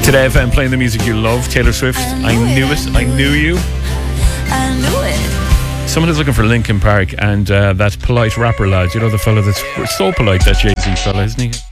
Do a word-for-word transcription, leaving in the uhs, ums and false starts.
Today F M playing the music you love. Taylor Swift, I knew it, I knew you. I knew it. Someone is looking for Linkin Park and uh, that polite rapper lad. You know the fella that's so polite, that Jay-Z fella, isn't he?